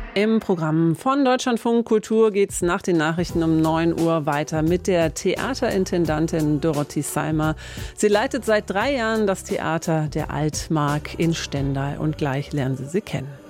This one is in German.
Im Programm von Deutschlandfunk Kultur geht's nach den Nachrichten um 9 Uhr weiter mit der Theaterintendantin Dorothee Seimer. Sie leitet seit 3 Jahren das Theater der Altmark in Stendal und gleich lernen Sie sie kennen.